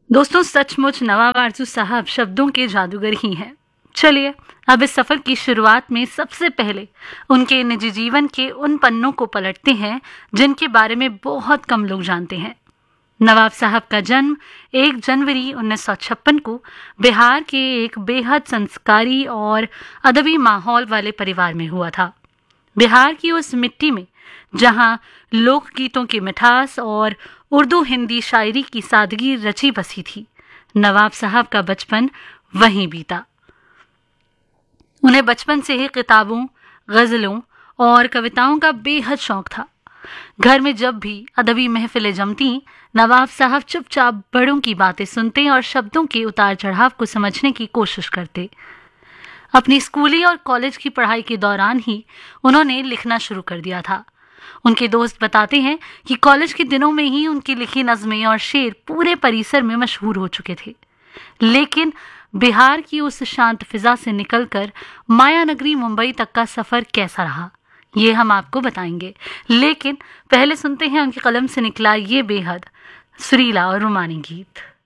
दोस्तों, सचमुच नवाब आरजू साहब शब्दों के जादूगर ही हैं। चलिए अब इस सफर की शुरुआत में सबसे पहले उनके निजी जीवन के उन पन्नों को पलटते हैं जिनके बारे में बहुत कम लोग जानते हैं। नवाब साहब का जन्म 1 जनवरी 1956 को बिहार के एक बेहद संस्कारी और अदबी माहौल वाले परिवार में हुआ था। बिहार की उस मिट्टी में जहां लोकगीतों की मिठास और उर्दू हिंदी शायरी की सादगी रची बसी थी, नवाब साहब का बचपन वहीं बीता। उन्हें बचपन से ही किताबों, गजलों और कविताओं का बेहद शौक था। घर में जब भी अदबी महफिलें जमती, नवाब साहब चुपचाप बड़ों की बातें सुनते और शब्दों के उतार चढ़ाव को समझने की कोशिश करते। अपनी स्कूली और कॉलेज की पढ़ाई के दौरान ही उन्होंने लिखना शुरू कर दिया था। उनके दोस्त बताते हैं कि कॉलेज के दिनों में ही उनकी लिखी नज़में और शेर पूरे परिसर में मशहूर हो चुके थे। लेकिन बिहार की उस शांत फिजा से निकलकर माया नगरी मुंबई तक का सफर कैसा रहा, ये हम आपको बताएंगे। लेकिन पहले सुनते हैं उनकी कलम से निकला ये बेहद सुरीला और रोमानी गीत।